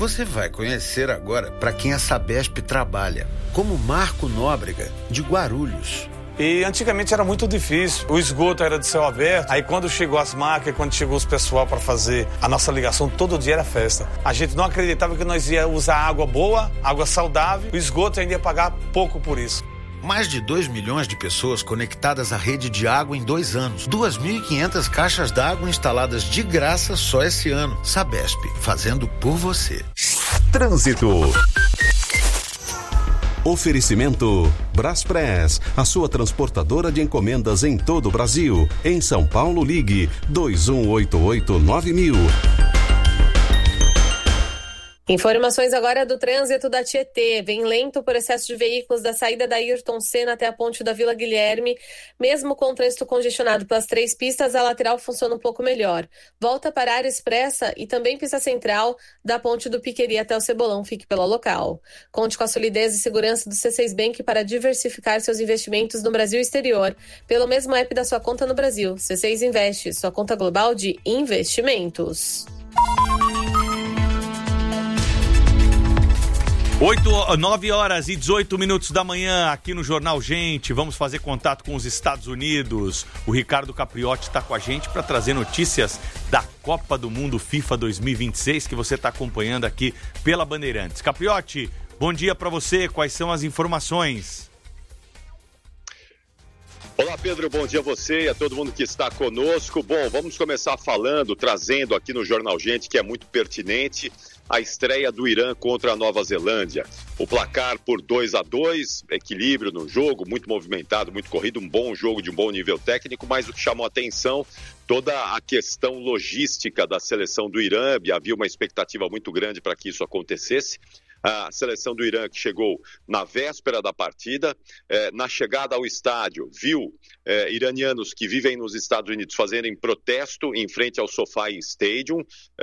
Você vai conhecer agora para quem a Sabesp trabalha, como Marco Nóbrega, de Guarulhos. E antigamente era muito difícil, o esgoto era de céu aberto, aí quando chegou as máquinas, quando chegou os pessoal para fazer a nossa ligação, todo dia era festa. A gente não acreditava que nós ia usar água boa, água saudável, o esgoto ainda ia pagar pouco por isso. Mais de 2 milhões de pessoas conectadas à rede de água em 2 anos. 2.500 caixas d'água instaladas de graça só esse ano. Sabesp, fazendo por você. Trânsito. Oferecimento Braspress, a sua transportadora de encomendas em todo o Brasil. Em São Paulo, ligue 2188-9000. Informações agora do trânsito da Tietê. Vem lento por excesso de veículos da saída da Ayrton Senna até a ponte da Vila Guilherme. Mesmo com o trânsito congestionado pelas 3 pistas, a lateral funciona um pouco melhor. Volta para a área expressa e também pista central da ponte do Piqueri até o Cebolão. Fique pelo local. Conte com a solidez e segurança do C6 Bank para diversificar seus investimentos no Brasil e exterior. Pelo mesmo app da sua conta no Brasil. C6 Investe, sua conta global de investimentos. 9 horas e 18 minutos da manhã aqui no Jornal Gente. Vamos fazer contato com os Estados Unidos. O Ricardo Capriotti está com a gente para trazer notícias da Copa do Mundo FIFA 2026 que você está acompanhando aqui pela Bandeirantes. Capriotti, bom dia para você. Quais são as informações? Olá, Pedro, bom dia a você e a todo mundo que está conosco. Bom, vamos começar trazendo aqui no Jornal Gente, que é muito pertinente, a estreia do Irã contra a Nova Zelândia. O placar por 2-2, equilíbrio no jogo, muito movimentado, muito corrido, um bom jogo de um bom nível técnico, mas o que chamou a atenção, toda a questão logística da seleção do Irã, e havia uma expectativa muito grande para que isso acontecesse. A seleção do Irã que chegou na véspera da partida, na chegada ao estádio, viu iranianos que vivem nos Estados Unidos fazerem protesto em frente ao SoFi Stadium,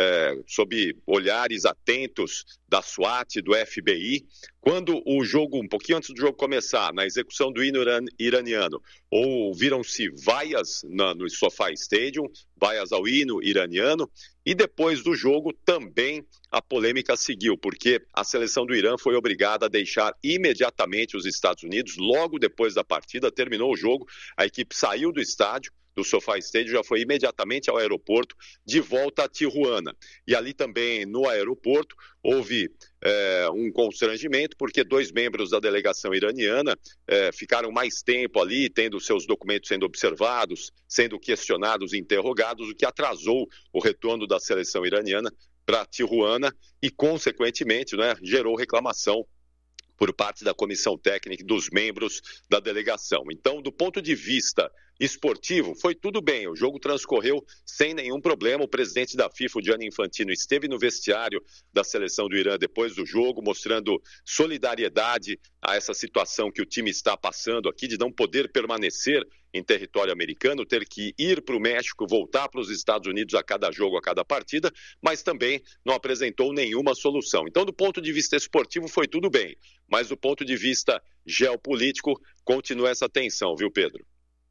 sob olhares atentos da SWAT, do FBI. Quando o jogo, um pouquinho antes do jogo começar, na execução do hino iraniano, ouviram-se vaias no SoFi Stadium, vaias ao hino iraniano, e depois do jogo também a polêmica seguiu, porque a seleção do Irã foi obrigada a deixar imediatamente os Estados Unidos. Logo depois da partida, terminou o jogo, a equipe saiu do estádio, do SoFi Stadium, já foi imediatamente ao aeroporto, de volta a Tijuana. E ali também, no aeroporto, houve um constrangimento, porque 2 membros da delegação iraniana ficaram mais tempo ali, tendo seus documentos sendo observados, sendo questionados e interrogados, o que atrasou o retorno da seleção iraniana para Tijuana e, consequentemente, gerou reclamação por parte da comissão técnica e dos membros da delegação. Então, do ponto de vista esportivo, foi tudo bem, o jogo transcorreu sem nenhum problema. O presidente da FIFA, o Gianni Infantino, esteve no vestiário da seleção do Irã depois do jogo, mostrando solidariedade a essa situação que o time está passando aqui, de não poder permanecer em território americano, ter que ir para o México, voltar para os Estados Unidos a cada jogo, a cada partida, mas também não apresentou nenhuma solução. Então, do ponto de vista esportivo, foi tudo bem, mas do ponto de vista geopolítico, continua essa tensão, viu, Pedro?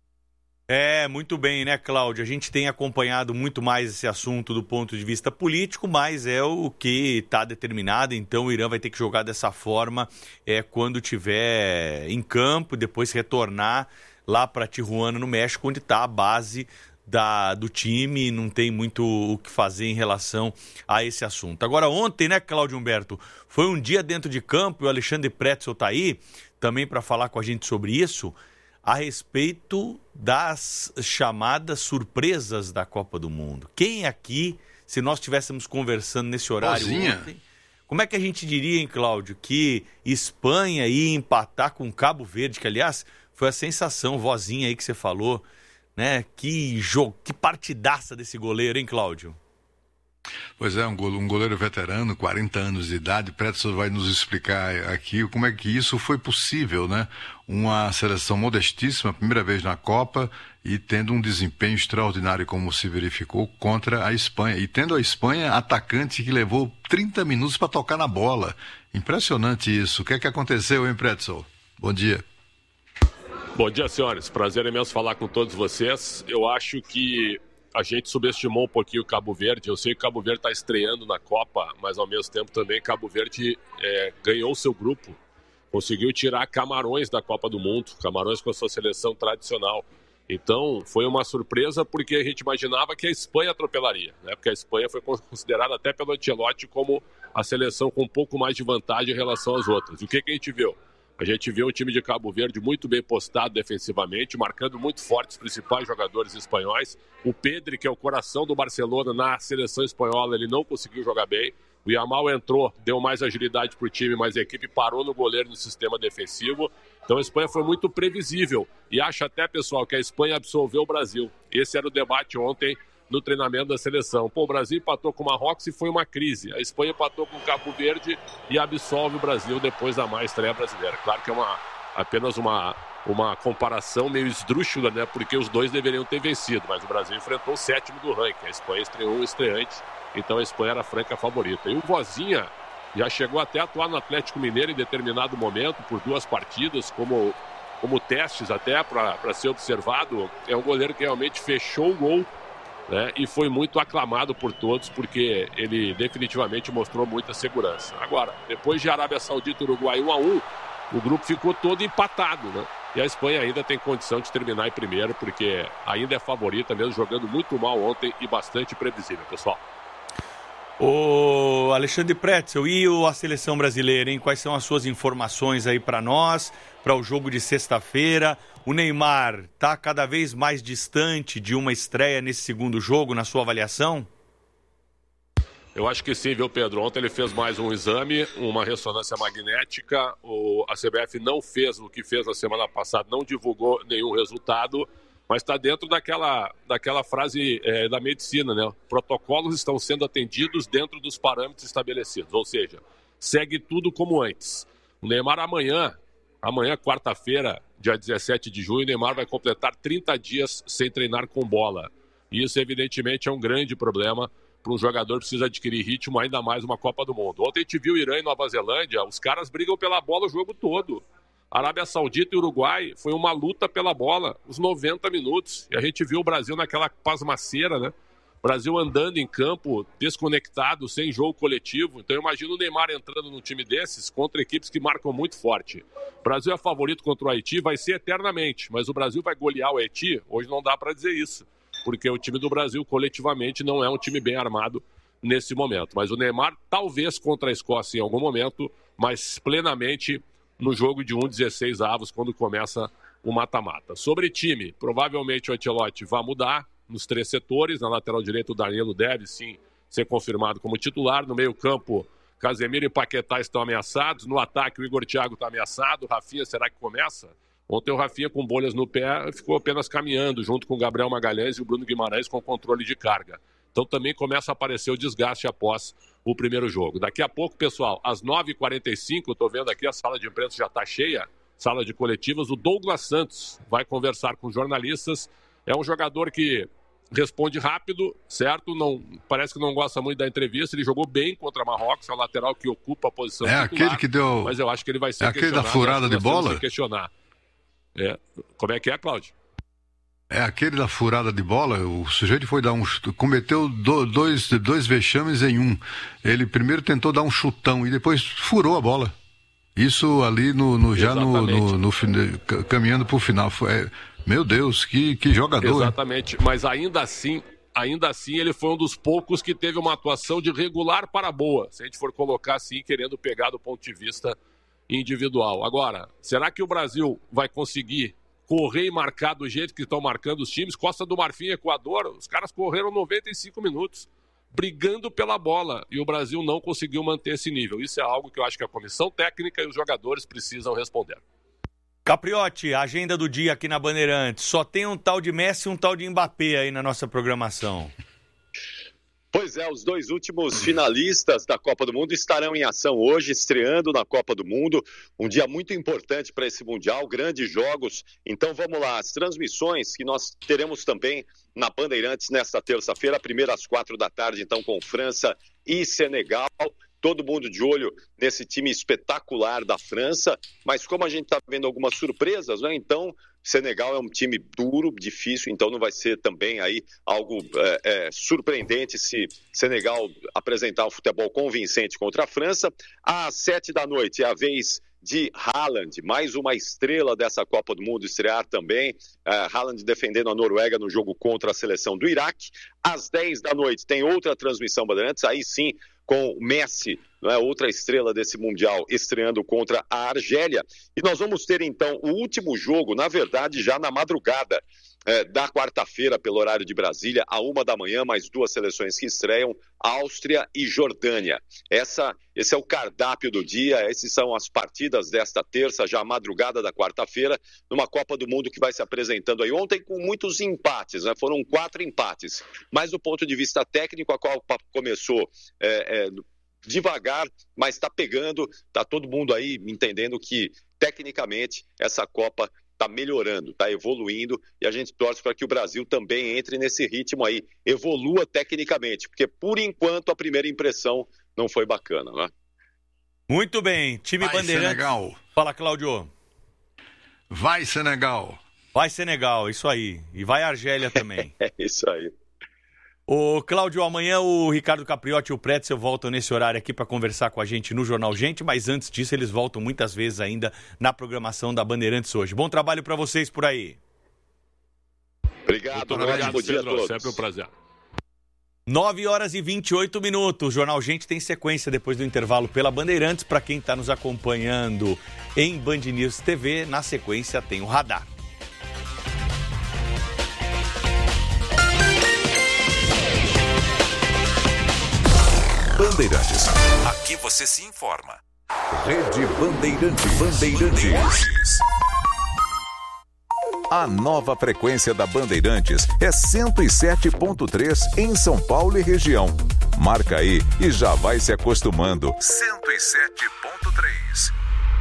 Muito bem, né, Cláudio? A gente tem acompanhado muito mais esse assunto do ponto de vista político, mas é o que está determinado. Então, o Irã vai ter que jogar dessa forma quando estiver em campo, depois retornar lá para Tijuana, no México, onde está a base do time. Não tem muito o que fazer em relação a esse assunto. Agora, ontem, né, Cláudio Humberto, foi um dia dentro de campo, e o Alexandre Pretzel está aí também para falar com a gente sobre isso, a respeito das chamadas surpresas da Copa do Mundo. Quem aqui, se nós estivéssemos conversando nesse horário ontem, como é que a gente diria, hein, Cláudio, que Espanha ia empatar com Cabo Verde, que, aliás, foi a sensação, vozinha aí que você falou, né? Que jogo, que partidaça desse goleiro, hein, Cláudio? Pois é, um goleiro veterano, 40 anos de idade. Pretzel vai nos explicar aqui como é que isso foi possível, né? Uma seleção modestíssima, primeira vez na Copa, e tendo um desempenho extraordinário, como se verificou, contra a Espanha. E tendo a Espanha atacante que levou 30 minutos para tocar na bola. Impressionante isso. O que é que aconteceu, hein, Pretzel? Bom dia. Bom dia, senhores. Prazer imenso falar com todos vocês. Eu acho que a gente subestimou um pouquinho o Cabo Verde. Eu sei que o Cabo Verde está estreando na Copa, mas ao mesmo tempo também Cabo Verde ganhou o seu grupo. Conseguiu tirar Camarões da Copa do Mundo, Camarões com a sua seleção tradicional. Então, foi uma surpresa porque a gente imaginava que a Espanha atropelaria, né? Porque a Espanha foi considerada até pelo Ancelotti como a seleção com um pouco mais de vantagem em relação às outras. E o que a gente viu? A gente viu o time de Cabo Verde muito bem postado defensivamente, marcando muito forte os principais jogadores espanhóis. O Pedri, que é o coração do Barcelona na seleção espanhola, ele não conseguiu jogar bem. O Yamal entrou, deu mais agilidade para o time, mas a equipe parou no goleiro no sistema defensivo. Então a Espanha foi muito previsível. E acho até, pessoal, que a Espanha absolveu o Brasil. Esse era o debate ontem no treinamento da seleção. O Brasil empatou com o Marrocos e foi uma crise. A Espanha empatou com o Cabo Verde e absolve o Brasil depois da má estreia brasileira. Claro que é apenas uma comparação meio esdrúxula, né? Porque os dois deveriam ter vencido, mas o Brasil enfrentou o 7º do ranking. A Espanha estreou um estreante. Então a Espanha era a franca favorita. E o Vozinha já chegou até a atuar no Atlético Mineiro em determinado momento, por 2 partidas, como testes até para ser observado. É um goleiro que realmente fechou o gol, né? E foi muito aclamado por todos, porque ele definitivamente mostrou muita segurança. Agora, depois de Arábia Saudita e Uruguai 1-1, o grupo ficou todo empatado, né? E a Espanha ainda tem condição de terminar em primeiro, porque ainda é favorita, mesmo jogando muito mal ontem e bastante previsível, pessoal. O Alexandre Pretzel, e a seleção brasileira, hein? Quais são as suas informações aí para nós, para o jogo de sexta-feira? O Neymar está cada vez mais distante de uma estreia nesse segundo jogo, na sua avaliação? Eu acho que sim, viu, Pedro? Ontem ele fez mais um exame, uma ressonância magnética. A CBF não fez o que fez na semana passada, não divulgou nenhum resultado. Mas está dentro daquela frase da medicina, né? Protocolos estão sendo atendidos dentro dos parâmetros estabelecidos, ou seja, segue tudo como antes. O Neymar amanhã, quarta-feira, dia 17 de junho, o Neymar vai completar 30 dias sem treinar com bola. E isso, evidentemente, é um grande problema para um jogador que precisa adquirir ritmo, ainda mais uma Copa do Mundo. Ontem a gente viu Irã e Nova Zelândia, os caras brigam pela bola o jogo todo. Arábia Saudita e Uruguai foi uma luta pela bola, os 90 minutos. E a gente viu o Brasil naquela pasmaceira, né? O Brasil andando em campo, desconectado, sem jogo coletivo. Então eu imagino o Neymar entrando num time desses contra equipes que marcam muito forte. O Brasil é favorito contra o Haiti, vai ser eternamente. Mas o Brasil vai golear o Haiti? Hoje não dá para dizer isso. Porque o time do Brasil, coletivamente, não é um time bem armado nesse momento. Mas o Neymar, talvez contra a Escócia em algum momento, mas plenamente no jogo de 16 avos, quando começa o mata-mata. Sobre time, provavelmente o Ancelotti vai mudar nos 3 setores. Na lateral direita, o Danilo deve sim ser confirmado como titular. No meio campo, Casemiro e Paquetá estão ameaçados. No ataque, o Igor Thiago está ameaçado. O Rafinha, será que começa? Ontem o Rafinha, com bolhas no pé, ficou apenas caminhando, junto com o Gabriel Magalhães e o Bruno Guimarães com controle de carga. Então também começa a aparecer o desgaste após o primeiro jogo. Daqui a pouco, pessoal, às 9h45, eu estou vendo aqui, a sala de imprensa já está cheia, sala de coletivas, o Douglas Santos vai conversar com jornalistas. É um jogador que responde rápido, certo? Não, parece que não gosta muito da entrevista. Ele jogou bem contra Marrocos, é o lateral que ocupa a posição titular. Aquele que deu... Mas eu acho que ele vai ser aquele da furada de bola? Questionar. Como é que é, Cláudio? É aquele da furada de bola. O sujeito foi dar cometeu dois vexames em um. Ele primeiro tentou dar um chutão e depois furou a bola. Isso ali caminhando para o final. Meu Deus, que jogador. Exatamente, mas ainda assim ele foi um dos poucos que teve uma atuação de regular para boa, se a gente for colocar assim, querendo pegar do ponto de vista individual. Agora, será que o Brasil vai conseguir correr e marcar do jeito que estão marcando os times? Costa do Marfim e Equador, os caras correram 95 minutos brigando pela bola e o Brasil não conseguiu manter esse nível. Isso é algo que eu acho que a comissão técnica e os jogadores precisam responder. Capriotti, agenda do dia aqui na Bandeirantes. Só tem um tal de Messi e um tal de Mbappé aí na nossa programação. Pois é, os 2 últimos finalistas da Copa do Mundo estarão em ação hoje, estreando na Copa do Mundo. Um dia muito importante para esse Mundial, grandes jogos. Então vamos lá, as transmissões que nós teremos também na Bandeirantes nesta terça-feira, a primeira às 16h, então com França e Senegal. Todo mundo de olho nesse time espetacular da França, mas como a gente está vendo algumas surpresas, né? Então Senegal é um time duro, difícil, então não vai ser também aí algo surpreendente se Senegal apresentar um futebol convincente contra a França. Às 19h é a vez de Haaland, mais uma estrela dessa Copa do Mundo, estrear também. Haaland defendendo a Noruega no jogo contra a seleção do Iraque. Às 22h tem outra transmissão Bandeirantes, aí sim com Messi, outra estrela desse Mundial, estreando contra a Argélia. E nós vamos ter então o último jogo, na verdade já na madrugada da quarta-feira, pelo horário de Brasília, à 1h, mais duas seleções que estreiam, Áustria e Jordânia. Esse é o cardápio do dia, essas são as partidas desta terça, já à madrugada da quarta-feira, numa Copa do Mundo que vai se apresentando aí ontem com muitos empates, foram 4 empates. Mas do ponto de vista técnico, a Copa começou devagar, mas está pegando, está todo mundo aí entendendo que, tecnicamente, essa Copa está melhorando, está evoluindo, e a gente torce para que o Brasil também entre nesse ritmo aí, evolua tecnicamente, porque, por enquanto, a primeira impressão não foi bacana, né? Muito bem, time Bandeirantes. Senegal. Fala, Cláudio. Vai, Senegal. Vai, Senegal, isso aí. E vai Argélia também. É isso aí. Ô, Cláudio, amanhã o Ricardo Capriotti e o Pretzel voltam nesse horário aqui para conversar com a gente no Jornal Gente, mas antes disso eles voltam muitas vezes ainda na programação da Bandeirantes hoje. Bom trabalho para vocês por aí. Obrigado, obrigado, bom dia a todos. Sempre um prazer. 9h28. O Jornal Gente tem sequência depois do intervalo pela Bandeirantes. Para quem está nos acompanhando em Band News TV, na sequência tem o Radar. Bandeirantes. Aqui você se informa. Rede Bandeirantes. A nova frequência da Bandeirantes é 107.3 em São Paulo e região. Marca aí e já vai se acostumando. 107.3.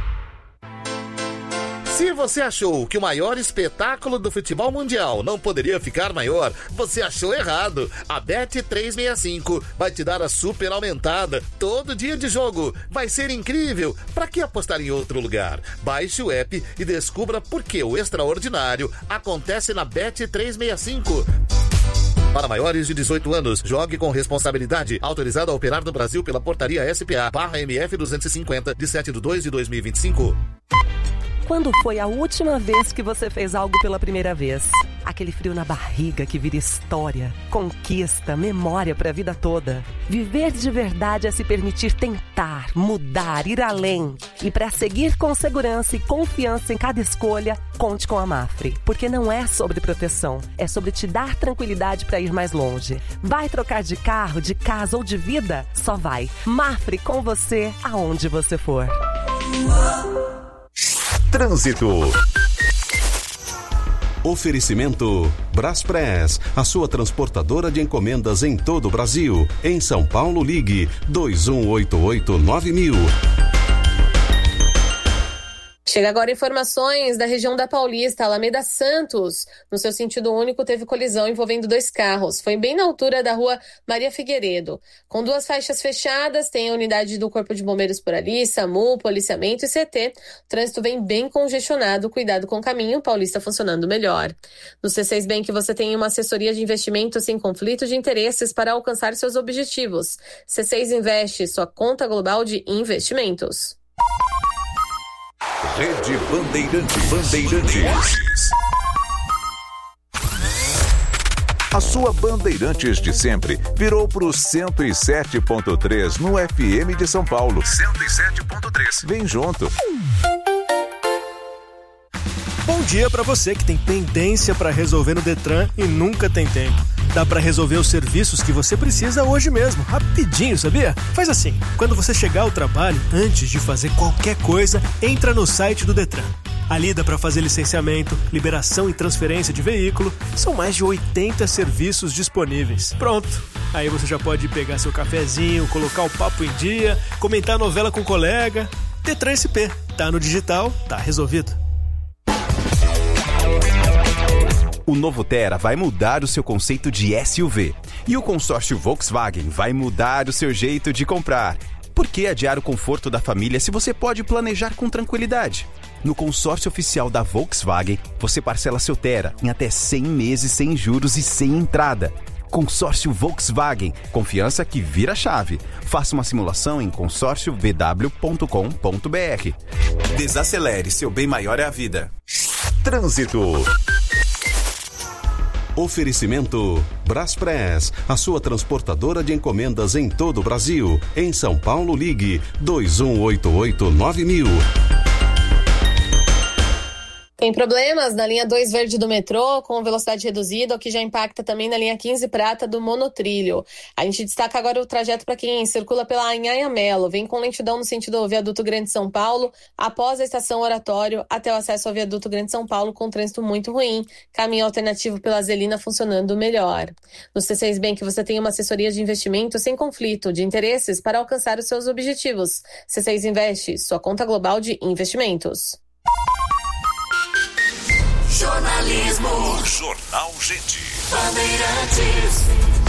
Se você achou que o maior espetáculo do futebol mundial não poderia ficar maior, você achou errado. A Bet365 vai te dar a super aumentada todo dia de jogo. Vai ser incrível. Pra que apostar em outro lugar? Baixe o app e descubra por que o extraordinário acontece na Bet365. Para maiores de 18 anos, jogue com responsabilidade. Autorizado a operar no Brasil pela Portaria SPA/MF 250 de 7/2/2025. Quando foi a última vez que você fez algo pela primeira vez? Aquele frio na barriga que vira história, conquista, memória para a vida toda. Viver de verdade é se permitir tentar, mudar, ir além. E para seguir com segurança e confiança em cada escolha, conte com a Mafre. Porque não é sobre proteção, é sobre te dar tranquilidade para ir mais longe. Vai trocar de carro, de casa ou de vida? Só vai. Mafre com você, aonde você for. Trânsito. Oferecimento Braspress, a sua transportadora de encomendas em todo o Brasil. Em São Paulo, ligue 2188-9000. Chega agora informações da região da Paulista, Alameda Santos. No seu sentido único, teve colisão envolvendo 2 carros. Foi bem na altura da rua Maria Figueiredo. Com 2 faixas fechadas, tem a unidade do Corpo de Bombeiros por ali, SAMU, policiamento e CT. O trânsito vem bem congestionado. Cuidado com o caminho, Paulista funcionando melhor. No C6 Bank, você tem uma assessoria de investimentos sem conflito de interesses para alcançar seus objetivos. C6 Investe, sua conta global de investimentos. Rede Bandeirantes. A sua Bandeirantes de sempre virou pro 107.3 no FM de São Paulo. 107.3. Vem junto. Bom dia para você que tem pendência para resolver no Detran e nunca tem tempo. Dá para resolver os serviços que você precisa hoje mesmo, rapidinho, sabia? Faz assim, quando você chegar ao trabalho, antes de fazer qualquer coisa, entra no site do Detran. Ali dá para fazer licenciamento, liberação e transferência de veículo. São mais de 80 serviços disponíveis. Pronto! Aí você já pode pegar seu cafezinho, colocar o papo em dia, comentar a novela com o colega. Detran SP. Tá no digital, tá resolvido. O novo Tera vai mudar o seu conceito de SUV. E o consórcio Volkswagen vai mudar o seu jeito de comprar. Por que adiar o conforto da família se você pode planejar com tranquilidade? No consórcio oficial da Volkswagen, você parcela seu Tera em até 100 meses sem juros e sem entrada. Consórcio Volkswagen, confiança que vira chave. Faça uma simulação em consórciovw.com.br. Desacelere, seu bem maior é a vida. Trânsito. Oferecimento Braspress, a sua transportadora de encomendas em todo o Brasil. Em São Paulo, ligue 2188-9000. Tem problemas na linha 2 verde do metrô, com velocidade reduzida, o que já impacta também na linha 15 prata do monotrilho. A gente destaca agora o trajeto para quem circula pela Anhanha-Melo. Vem com lentidão no sentido do viaduto Grande São Paulo, após a estação Oratório, até o acesso ao viaduto Grande São Paulo, com trânsito muito ruim. Caminho alternativo pela Zelina funcionando melhor. No C6 Bank você tem uma assessoria de investimento sem conflito de interesses para alcançar os seus objetivos. C6 Investe, sua conta global de investimentos. Jornalismo. Jornal Gente. Bandeirantes.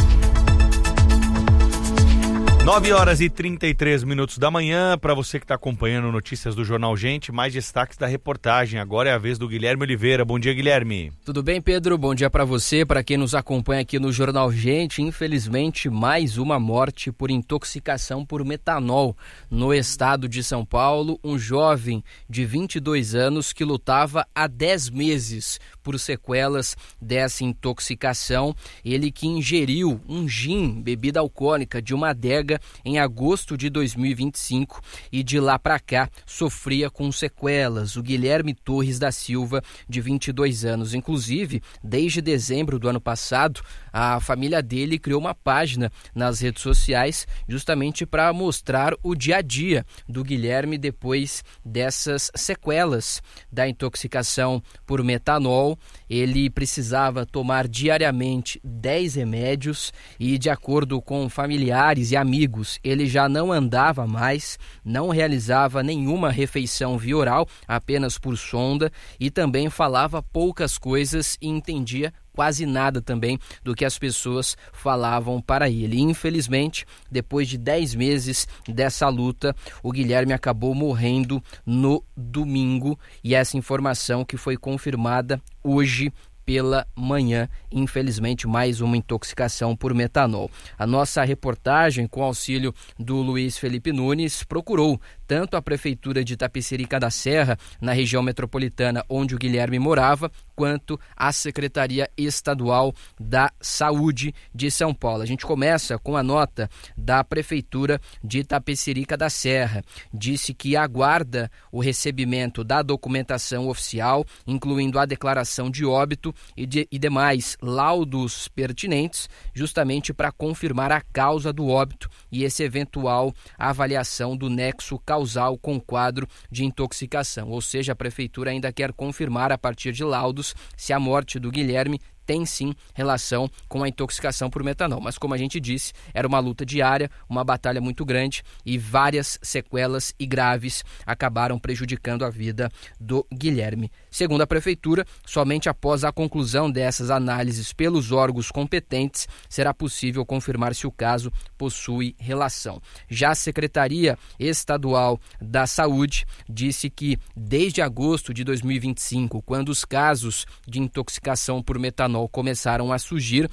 9h33 da manhã, para você que está acompanhando notícias do Jornal Gente, mais destaques da reportagem. Agora é a vez do Guilherme Oliveira. Bom dia, Guilherme. Tudo bem, Pedro? Bom dia para você, para quem nos acompanha aqui no Jornal Gente. Infelizmente, mais uma morte por intoxicação por metanol no estado de São Paulo. Um jovem de 22 anos que lutava há 10 meses por sequelas dessa intoxicação. Ele que ingeriu um gin, bebida alcoólica, de uma adega em agosto de 2025 e de lá para cá sofria com sequelas. O Guilherme Torres da Silva, de 22 anos. Inclusive, desde dezembro do ano passado, a família dele criou uma página nas redes sociais justamente para mostrar o dia a dia do Guilherme depois dessas sequelas da intoxicação por metanol. Ele precisava tomar diariamente 10 remédios e, de acordo com familiares e amigos, ele já não andava mais, não realizava nenhuma refeição via oral, apenas por sonda, e também falava poucas coisas e entendia quase nada também do que as pessoas falavam para ele. Infelizmente, depois de 10 meses dessa luta, o Guilherme acabou morrendo no domingo, e essa informação que foi confirmada hoje pela manhã. Infelizmente, mais uma intoxicação por metanol. A nossa reportagem, com auxílio do Luiz Felipe Nunes, procurou tanto a Prefeitura de Itapecerica da Serra, na região metropolitana onde o Guilherme morava, quanto a Secretaria Estadual da Saúde de São Paulo. A gente começa com a nota da Prefeitura de Itapecerica da Serra. Disse que aguarda o recebimento da documentação oficial, incluindo a declaração de óbito e demais laudos pertinentes, justamente para confirmar a causa do óbito e esse eventual avaliação do nexo causal com quadro de intoxicação. Ou seja, a Prefeitura ainda quer confirmar a partir de laudos se a morte do Guilherme tem sim relação com a intoxicação por metanol. Mas, como a gente disse, era uma luta diária, uma batalha muito grande, e várias sequelas e graves acabaram prejudicando a vida do Guilherme. Segundo a Prefeitura, somente após a conclusão dessas análises pelos órgãos competentes será possível confirmar se o caso possui relação. Já a Secretaria Estadual da Saúde disse que desde agosto de 2025, quando os casos de intoxicação por metanol começaram a surgir,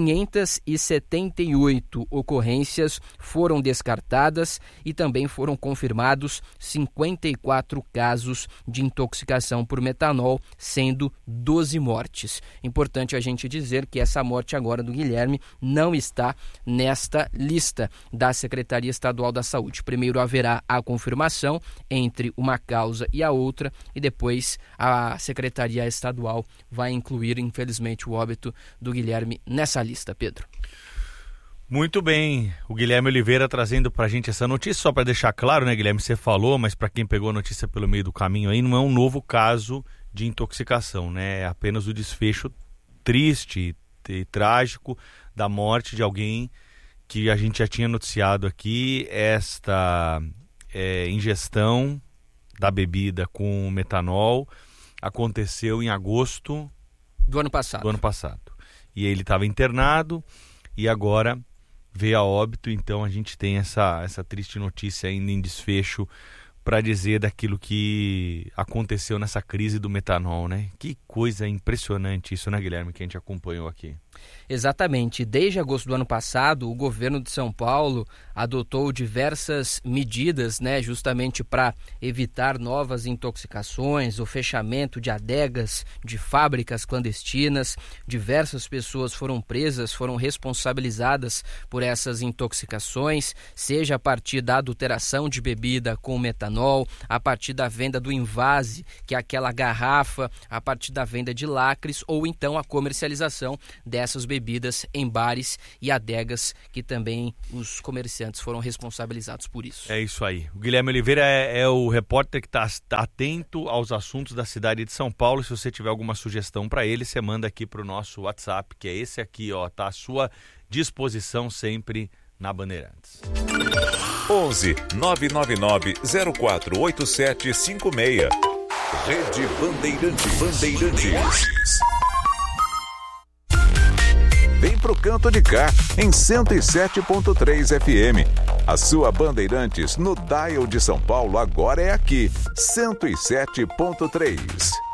578 ocorrências foram descartadas e também foram confirmados 54 casos de intoxicação por metanol, sendo 12 mortes. Importante a gente dizer que essa morte agora do Guilherme não está nesta lista da Secretaria Estadual da Saúde. Primeiro haverá a confirmação entre uma causa e a outra, e depois a Secretaria Estadual vai incluir, infelizmente, o óbito do Guilherme nessa lista, Pedro. Muito bem, o Guilherme Oliveira trazendo pra gente essa notícia, só para deixar claro, né, Guilherme, você falou, mas para quem pegou a notícia pelo meio do caminho aí, não é um novo caso de intoxicação, né, é apenas o desfecho triste e trágico da morte de alguém que a gente já tinha noticiado aqui, esta ingestão da bebida com metanol aconteceu em agosto do ano passado. E ele estava internado e agora veio a óbito, então a gente tem essa triste notícia ainda em desfecho para dizer daquilo que aconteceu nessa crise do metanol, né? Que coisa impressionante isso, né, Guilherme, que a gente acompanhou aqui. Exatamente. Desde agosto do ano passado, o governo de São Paulo adotou diversas medidas, né, justamente para evitar novas intoxicações, o fechamento de adegas, de fábricas clandestinas. Diversas pessoas foram presas, foram responsabilizadas por essas intoxicações, seja a partir da adulteração de bebida com metanol, a partir da venda do invase, que é aquela garrafa, a partir da venda de lacres, ou então a comercialização dessas bebidas em bares e adegas, que também os comerciantes foram responsabilizados por isso. É isso aí. O Guilherme Oliveira é o repórter que está atento aos assuntos da cidade de São Paulo. Se você tiver alguma sugestão para ele, você manda aqui para o nosso WhatsApp, que é esse aqui, ó, tá à sua disposição sempre na Bandeirantes. 11 999 048756. Rede Bandeirantes. Vem pro canto de cá, em 107.3 FM. A sua Bandeirantes no dial de São Paulo agora é aqui, 107.3.